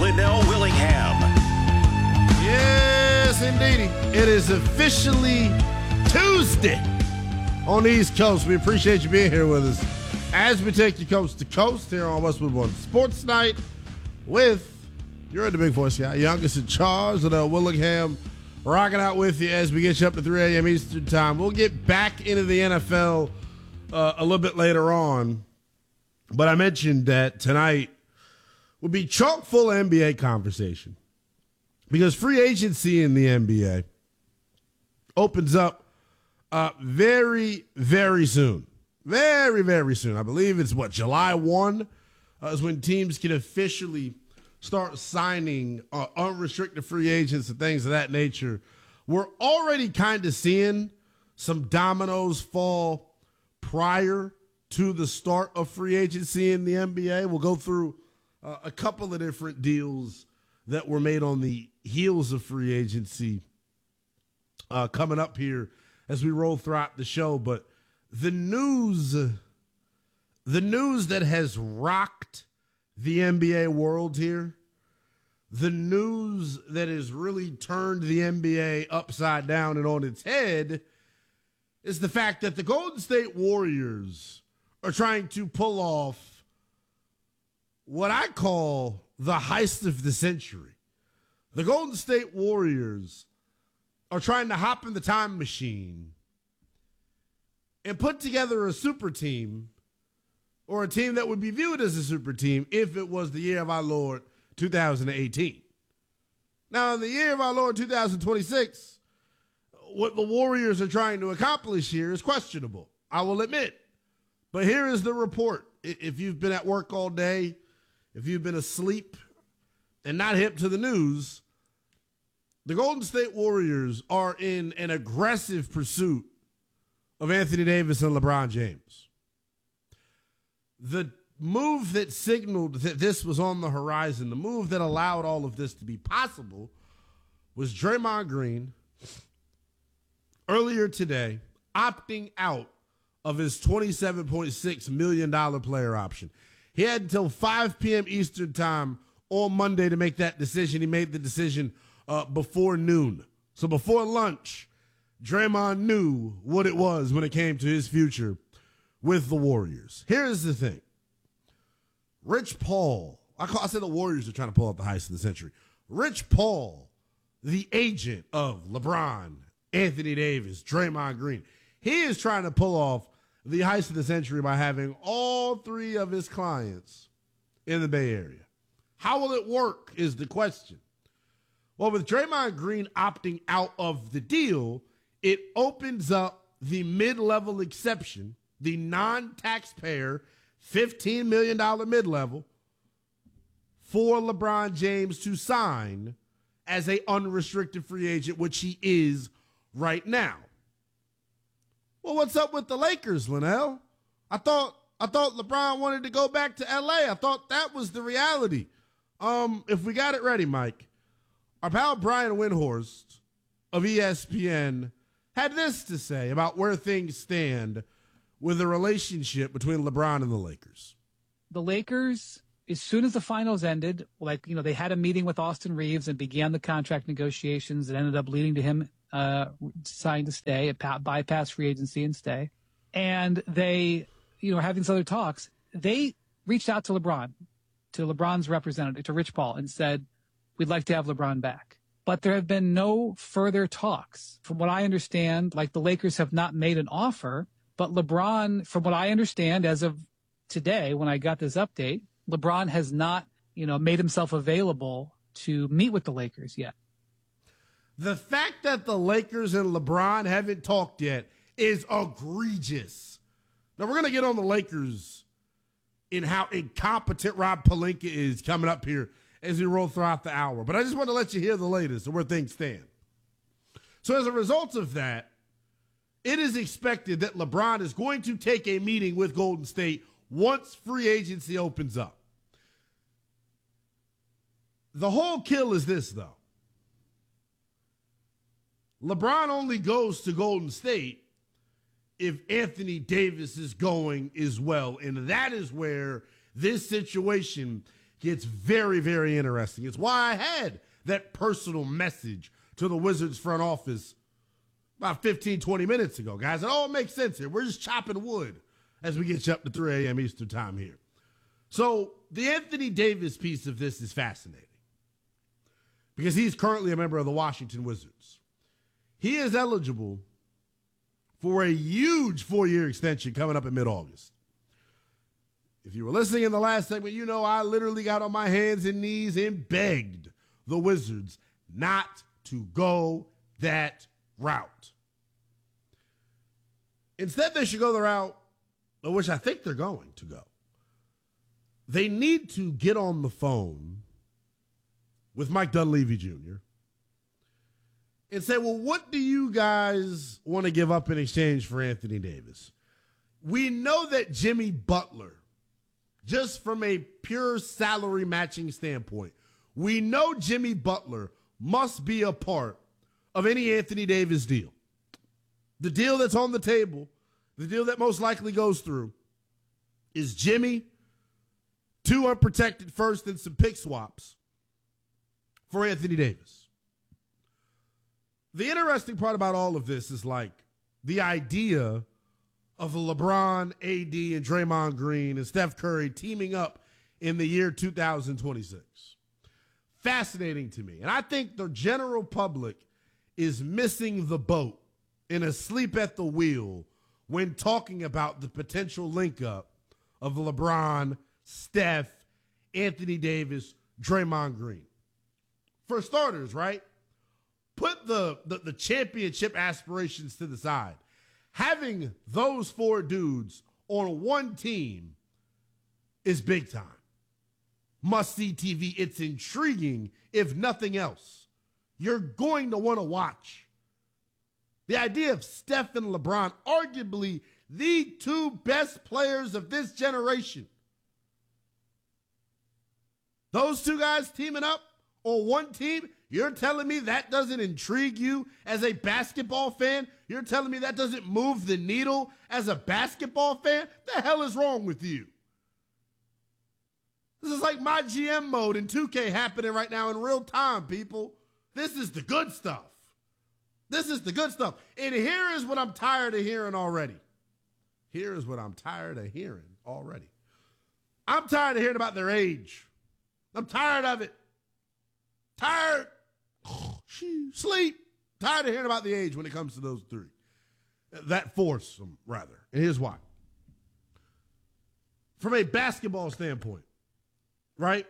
Linnell Willingham. Yes, indeedy. It is officially Tuesday on the East Coast. We appreciate you being here with us as we take you coast to coast here on Westwood One Sports Night with you're the big voice guy, youngest in charge, Linnell Willingham, rocking out with you as we get you up to 3 a.m. Eastern time. We'll get back into the NFL a little bit later on, but I mentioned that tonight will be chock full of NBA conversation because free agency in the NBA opens up very, very soon. Very, very soon. I believe it's July 1 is when teams can officially start signing unrestricted free agents and things of that nature. We're already kind of seeing some dominoes fall prior to the start of free agency in the NBA. We'll go through a couple of different deals that were made on the heels of free agency coming up here as we roll throughout the show. But the news that has rocked the NBA world here, the news that has really turned the NBA upside down and on its head is the fact that the Golden State Warriors are trying to pull off what I call the heist of the century. The Golden State Warriors are trying to hop in the time machine and put together a super team, or a team that would be viewed as a super team if it was the year of our Lord 2018. Now, in the year of our Lord 2026, what the Warriors are trying to accomplish here is questionable, I will admit. But here is the report. If you've been at work all day, if you've been asleep and not hip to the news, the Golden State Warriors are in an aggressive pursuit of Anthony Davis and LeBron James. The move that signaled that this was on the horizon, the move that allowed all of this to be possible, was Draymond Green earlier today opting out of his $27.6 million player option. He had until 5 p.m. Eastern time on Monday to make that decision. He made the decision before noon. So before lunch, Draymond knew what it was when it came to his future with the Warriors. Here's the thing. Rich Paul, I said the Warriors are trying to pull out the heist of the century. Rich Paul, the agent of LeBron, Anthony Davis, Draymond Green, he is trying to pull off the heist of the century by having all three of his clients in the Bay Area. How will it work is the question. Well, with Draymond Green opting out of the deal, it opens up the mid-level exception, the non-taxpayer $15 million mid-level for LeBron James to sign as an unrestricted free agent, which he is right now. Well, what's up with the Lakers, Linnell? I thought LeBron wanted to go back to L.A. I thought that was the reality. If we got it ready, Mike, our pal Brian Windhorst of ESPN had this to say about where things stand with the relationship between LeBron and the Lakers. The Lakers, as soon as the finals ended, they had a meeting with Austin Reeves and began the contract negotiations that ended up leading to him deciding to stay, bypass free agency and stay. And they, having these other talks, they reached out to LeBron, to LeBron's representative, to Rich Paul, and said, we'd like to have LeBron back. But there have been no further talks. From what I understand, the Lakers have not made an offer, but LeBron, from what I understand, as of today, when I got this update, LeBron has not, made himself available to meet with the Lakers yet. The fact that the Lakers and LeBron haven't talked yet is egregious. Now, we're going to get on the Lakers in how incompetent Rob Pelinka is coming up here as we roll throughout the hour. But I just want to let you hear the latest of where things stand. So as a result of that, it is expected that LeBron is going to take a meeting with Golden State once free agency opens up. The whole kill is this, though. LeBron only goes to Golden State if Anthony Davis is going as well. And that is where this situation gets very, very interesting. It's why I had that personal message to the Wizards front office about 15, 20 minutes ago, guys. It all makes sense here. We're just chopping wood as we get you up to 3 a.m. Eastern time here. So the Anthony Davis piece of this is fascinating because he's currently a member of the Washington Wizards. He is eligible for a huge 4-year extension coming up in mid-August. If you were listening in the last segment, you know I literally got on my hands and knees and begged the Wizards not to go that route. Instead, they should go the route, which I think they're going to go. They need to get on the phone with Mike Dunleavy Jr. and say, well, what do you guys want to give up in exchange for Anthony Davis? We know that Jimmy Butler, just from a pure salary matching standpoint, we know Jimmy Butler must be a part of any Anthony Davis deal. The deal that's on the table, the deal that most likely goes through, is Jimmy, 2 unprotected first and some pick swaps for Anthony Davis. The interesting part about all of this is like the idea of LeBron, AD, and Draymond Green and Steph Curry teaming up in the year 2026. Fascinating to me. And I think the general public is missing the boat and asleep at the wheel when talking about the potential link up of LeBron, Steph, Anthony Davis, Draymond Green. For starters, right? Put the championship aspirations to the side. Having those 4 dudes on one team is big time. Must-see TV. It's intriguing, if nothing else. You're going to want to watch. The idea of Steph and LeBron, arguably the 2 best players of this generation. Those 2 guys teaming up on one team, you're telling me that doesn't intrigue you as a basketball fan? You're telling me that doesn't move the needle as a basketball fan? The hell is wrong with you? This is like my GM mode in 2K happening right now in real time, people. This is the good stuff. This is the good stuff. And here is what I'm tired of hearing already. Here is what I'm tired of hearing already. I'm tired of hearing about their age. I'm tired of it. Tired. Sleep. Tired of hearing about the age when it comes to those 3. That foursome, rather. And here's why. From a basketball standpoint, right?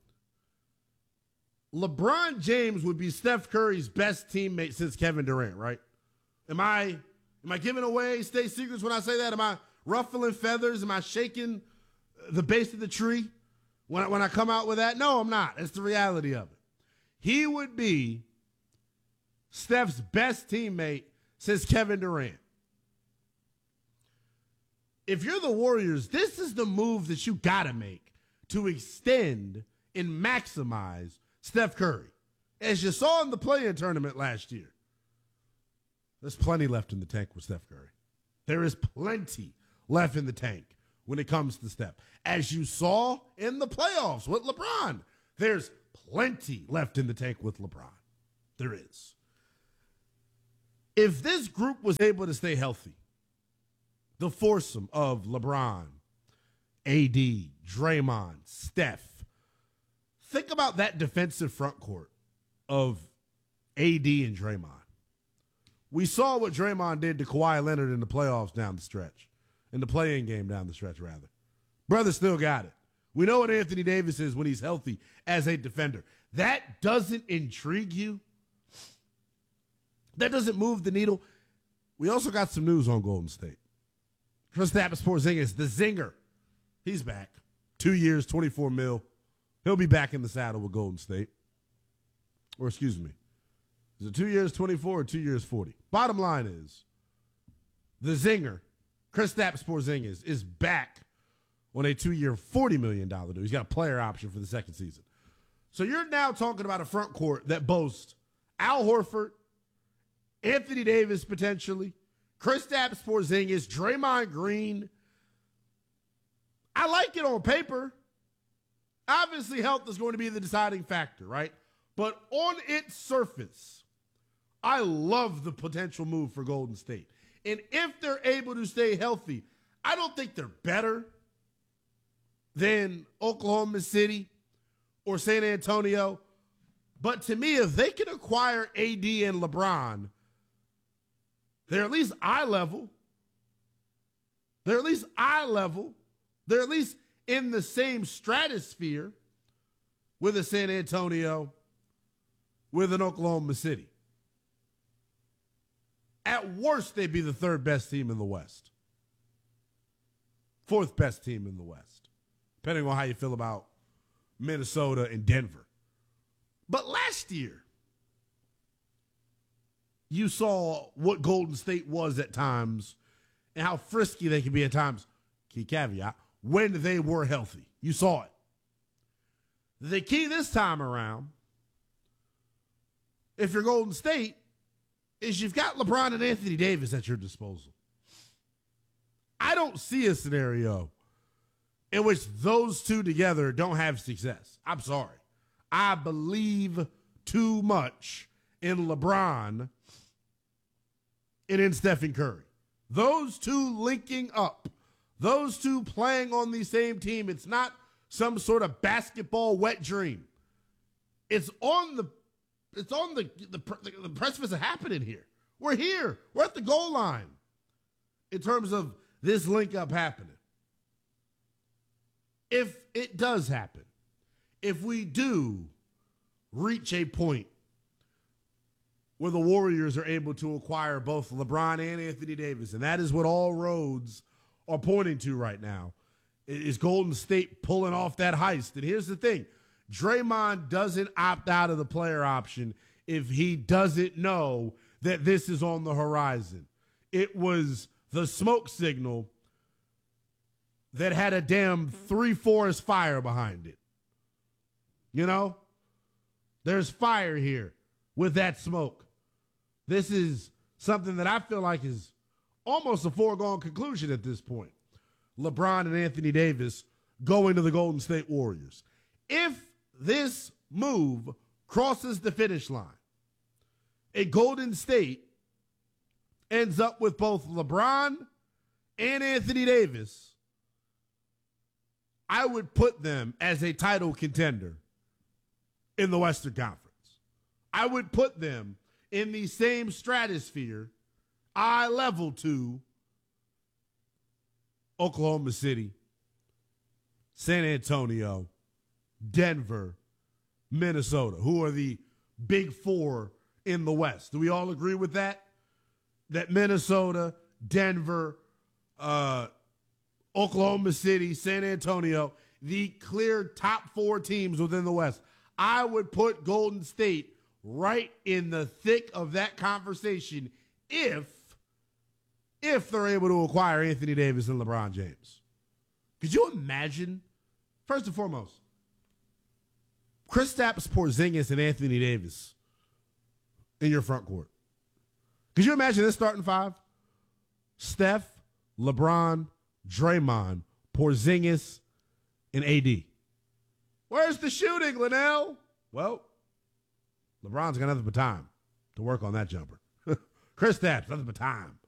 LeBron James would be Steph Curry's best teammate since Kevin Durant, right? Am I giving away state secrets when I say that? Am I ruffling feathers? Am I shaking the base of the tree when I come out with that? No, I'm not. It's the reality of it. He would be Steph's best teammate since Kevin Durant. If you're the Warriors, this is the move that you got to make to extend and maximize Steph Curry. As you saw in the play-in tournament last year, there's plenty left in the tank with Steph Curry. There is plenty left in the tank when it comes to Steph. As you saw in the playoffs with LeBron, there's plenty left in the tank with LeBron. There is. If this group was able to stay healthy, the foursome of LeBron, AD, Draymond, Steph, think about that defensive front court of AD and Draymond. We saw what Draymond did to Kawhi Leonard in the playoffs down the stretch, in the play-in game down the stretch, rather. Brother still got it. We know what Anthony Davis is when he's healthy as a defender. That doesn't intrigue you? That doesn't move the needle? We also got some news on Golden State. Kristaps Porzingis, the zinger, he's back. 2 years, $24 million. He'll be back in the saddle with Golden State. Or excuse me, is it 2 years, 24 or 2 years, 40? Bottom line is, the zinger, Kristaps Porzingis, is back on a 2-year, $40 million deal. He's got a player option for the second season. So you're now talking about a front court that boasts Al Horford, Anthony Davis potentially, Kristaps Porzingis, Draymond Green. I like it on paper. Obviously, health is going to be the deciding factor, right? But on its surface, I love the potential move for Golden State. And if they're able to stay healthy, I don't think they're better than Oklahoma City or San Antonio. But to me, if they can acquire AD and LeBron, they're at least eye level. They're at least eye level. They're at least in the same stratosphere with a San Antonio, with an Oklahoma City. At worst, they'd be the third best team in the West. Fourth best team in the West, depending on how you feel about Minnesota and Denver. But last year, you saw what Golden State was at times and how frisky they can be at times. Key caveat, when they were healthy. You saw it. The key this time around, if you're Golden State, is you've got LeBron and Anthony Davis at your disposal. I don't see a scenario in which those two together don't have success. I'm sorry. I believe too much in LeBron and in Stephen Curry. Those two linking up, those two playing on the same team, it's not some sort of basketball wet dream. It's on the precipice of happening here. We're here. We're at the goal line in terms of this link up happening. If it does happen, if we do reach a point where the Warriors are able to acquire both LeBron and Anthony Davis, and that is what all roads are pointing to right now, is Golden State pulling off that heist. And here's the thing. Draymond doesn't opt out of the player option if he doesn't know that this is on the horizon. It was the smoke signal that had a damn 3 forest fire behind it. You know? There's fire here with that smoke. This is something that I feel like is almost a foregone conclusion at this point. LeBron and Anthony Davis going to the Golden State Warriors. If this move crosses the finish line, a Golden State ends up with both LeBron and Anthony Davis, I would put them as a title contender in the Western Conference. I would put them in the same stratosphere, eye level to Oklahoma City, San Antonio, Denver, Minnesota, who are the big four in the West. Do we all agree with that? That Minnesota, Denver, Oklahoma City, San Antonio, the clear top 4 teams within the West. I would put Golden State right in the thick of that conversation if they're able to acquire Anthony Davis and LeBron James. Could you imagine, first and foremost, Kristaps Porzingis and Anthony Davis in your front court? Could you imagine this starting 5? Steph, LeBron, Draymond, Porzingis, and AD. Where's the shooting, Linnell? Well, LeBron's got nothing but time to work on that jumper. Kristaps, nothing but time